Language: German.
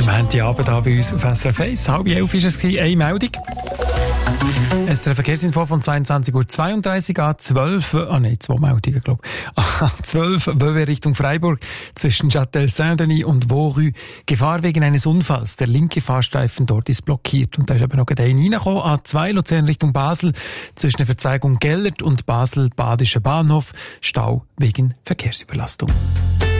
Montagabend hier bei uns auf SRF 1. 10:30 war es, eine Meldung. SRF Verkehrsinfo von 22:32 Uhr an 12, zwei Meldungen, glaube ich. An 12 Böwe Richtung Freiburg zwischen Châtel-Saint-Denis und Vaurus. Gefahr wegen eines Unfalls. Der linke Fahrstreifen dort ist blockiert. Und da ist aber noch einer reingekommen. A2 Luzern Richtung Basel zwischen der Verzweigung Gellert und Basel-Badischer Bahnhof. Stau wegen Verkehrsüberlastung.